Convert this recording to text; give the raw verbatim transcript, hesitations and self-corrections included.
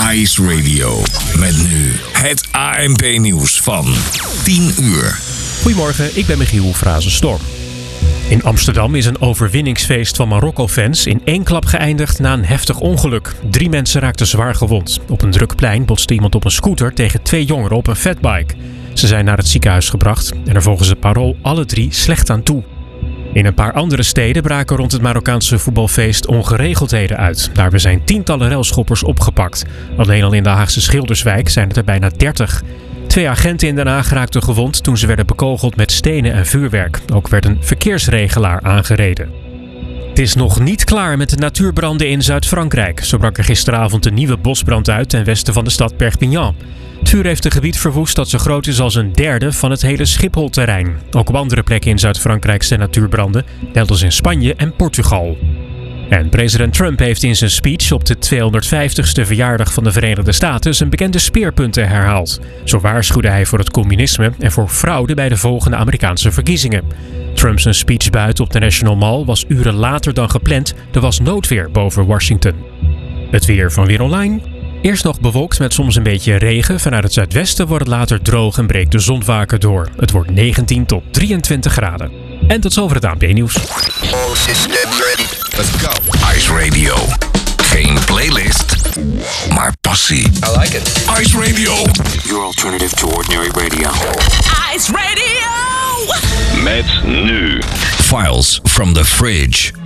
Ice Radio. Met nu het A N P-nieuws van tien uur. Goedemorgen, ik ben Michiel Frazenstorm. In Amsterdam is een overwinningsfeest van Marokko-fans in één klap geëindigd na een heftig ongeluk. Drie mensen raakten zwaar gewond. Op een druk plein botste iemand op een scooter tegen twee jongeren op een fatbike. Ze zijn naar het ziekenhuis gebracht en er volgens het Parool alle drie slecht aan toe. In een paar andere steden braken rond het Marokkaanse voetbalfeest ongeregeldheden uit. Daarbij zijn tientallen relschoppers opgepakt. Alleen al in de Haagse Schilderswijk zijn het er bijna dertig. Twee agenten in Den Haag raakten gewond toen ze werden bekogeld met stenen en vuurwerk. Ook werd een verkeersregelaar aangereden. Het is nog niet klaar met de natuurbranden in Zuid-Frankrijk. Zo brak er gisteravond een nieuwe bosbrand uit ten westen van de stad Perpignan. Het vuur heeft een gebied verwoest dat zo groot is als een derde van het hele Schiphol-terrein. Ook op andere plekken in Zuid-Frankrijk zijn natuurbranden, net als in Spanje en Portugal. En president Trump heeft in zijn speech op de tweehonderdvijftigste verjaardag van de Verenigde Staten zijn bekende speerpunten herhaald. Zo waarschuwde hij voor het communisme en voor fraude bij de volgende Amerikaanse verkiezingen. Trump's speech buiten op de National Mall was uren later dan gepland. Er was noodweer boven Washington. Het weer van Weer Online. Eerst nog bewolkt met soms een beetje regen. Vanuit het zuidwesten wordt het later droog en breekt de zon vaker door. Het wordt negentien tot drieëntwintig graden. En tot zover het A N P-nieuws. Let's go. Ice Radio. Geen playlist, maar passie. I like it. Ice Radio. Your alternative to ordinary radio. Ice Radio! Met nu Files from the Fridge.